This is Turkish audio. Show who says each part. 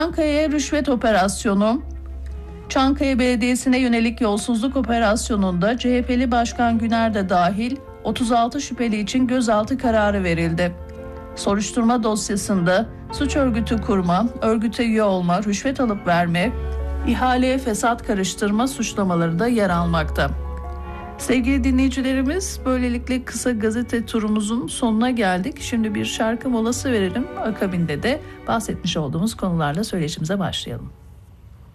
Speaker 1: Çankaya rüşvet operasyonu. Çankaya Belediyesi'ne yönelik yolsuzluk operasyonunda CHP'li Başkan Güner de dahil 36 şüpheli için gözaltı kararı verildi. Soruşturma dosyasında suç örgütü kurma, örgüte üye olma, rüşvet alıp verme, ihaleye fesat karıştırma suçlamaları da yer almakta. Sevgili dinleyicilerimiz, böylelikle kısa gazete turumuzun sonuna geldik. Şimdi bir şarkı molası verelim. Akabinde de bahsetmiş olduğumuz konularla söyleşimize başlayalım.